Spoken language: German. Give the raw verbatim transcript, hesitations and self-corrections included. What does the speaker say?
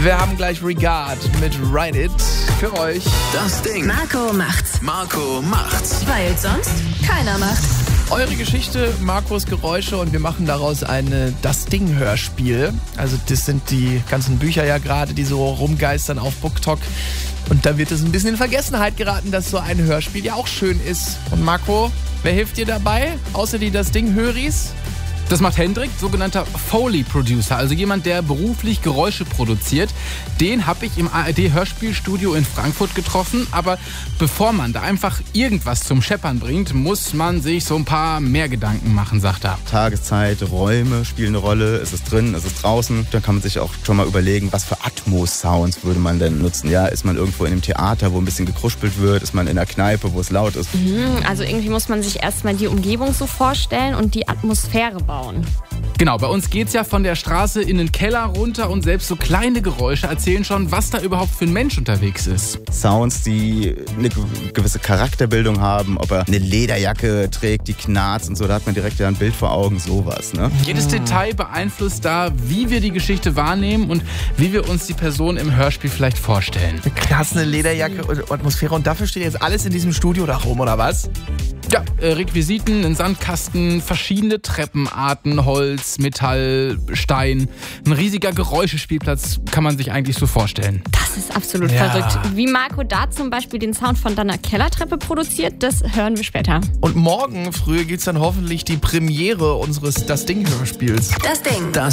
Wir haben gleich Regard mit Ride It für euch. Das Ding. Marco macht's. Marco macht's. Weil sonst keiner macht. Eure Geschichte, Marcos Geräusche und wir machen daraus eine Das Ding-Hörspiel. Also das sind die ganzen Bücher ja gerade, die so rumgeistern auf BookTok. Und da wird es ein bisschen in Vergessenheit geraten, dass so ein Hörspiel ja auch schön ist. Und Marco, wer hilft dir dabei, außer die Das Ding-Höris? Das macht Hendrik, sogenannter Foley-Producer, also jemand, der beruflich Geräusche produziert. Den habe ich im A R D-Hörspielstudio in Frankfurt getroffen. Aber bevor man da einfach irgendwas zum Scheppern bringt, muss man sich so ein paar mehr Gedanken machen, sagt er. Tageszeit, Räume spielen eine Rolle. Ist es drin, ist es draußen? Dann kann man sich auch schon mal überlegen, was für Atmos-Sounds würde man denn nutzen. Ja, ist man irgendwo in einem Theater, wo ein bisschen gekruspelt wird? Ist man in einer Kneipe, wo es laut ist? Mhm, also irgendwie muss man sich erstmal die Umgebung so vorstellen und die Atmosphäre bauen. Genau, bei uns geht's ja von der Straße in den Keller runter und selbst so kleine Geräusche erzählen schon, was da überhaupt für ein Mensch unterwegs ist. Sounds, die eine gewisse Charakterbildung haben, ob er eine Lederjacke trägt, die knarzt und so, da hat man direkt ja ein Bild vor Augen, sowas, ne? Jedes Detail beeinflusst da, wie wir die Geschichte wahrnehmen und wie wir uns die Person im Hörspiel vielleicht vorstellen. Eine klasse Lederjacke und Atmosphäre und dafür steht jetzt alles in diesem Studio da rum, oder was? Ja, äh, Requisiten, ein Sandkasten, verschiedene Treppenarten, Holz, Metall, Stein. Ein riesiger Geräuschespielplatz kann man sich eigentlich so vorstellen. Das ist absolut Ja. verrückt. Wie Marco da zum Beispiel den Sound von deiner Kellertreppe produziert, das hören wir später. Und morgen früh gibt's dann hoffentlich die Premiere unseres Das Ding-Hörspiels. Das Ding. Das